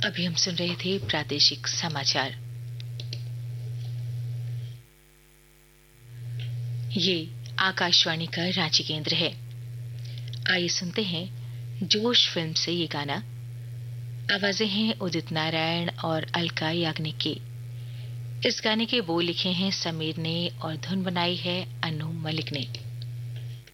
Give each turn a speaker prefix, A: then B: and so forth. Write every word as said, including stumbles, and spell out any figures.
A: अभी हम सुन रहे थे प्रादेशिक समाचार। ये आकाशवाणी का रांची केंद्र है। आइए सुनते हैं जोश फिल्म से ये गाना। आवाजें हैं उदित नारायण और अलका याग्निक की। इस गाने के बोल लिखे हैं समीर ने और धुन बनाई है अनु मलिक ने।